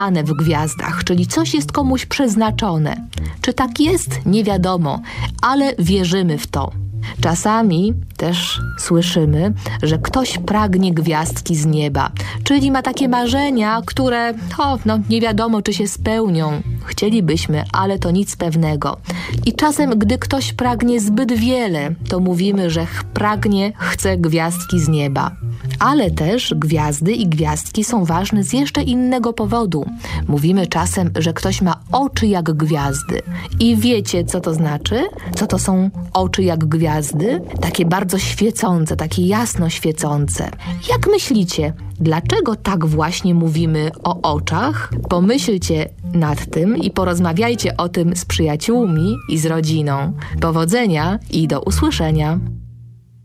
w gwiazdach, czyli coś jest komuś przeznaczone. Czy tak jest? Nie wiadomo, ale wierzymy w to. Czasami też słyszymy, że ktoś pragnie gwiazdki z nieba, czyli ma takie marzenia, które nie wiadomo, czy się spełnią. Chcielibyśmy, ale to nic pewnego. I czasem, gdy ktoś pragnie zbyt wiele, to mówimy, że chce gwiazdki z nieba. Ale też gwiazdy i gwiazdki są ważne z jeszcze innego powodu. Mówimy czasem, że ktoś ma oczy jak gwiazdy. I wiecie, co to znaczy? Co to są oczy jak gwiazdy? Takie bardzo świecące, takie jasno świecące. Jak myślicie, dlaczego tak właśnie mówimy o oczach? Pomyślcie nad tym i porozmawiajcie o tym z przyjaciółmi i z rodziną. Powodzenia i do usłyszenia!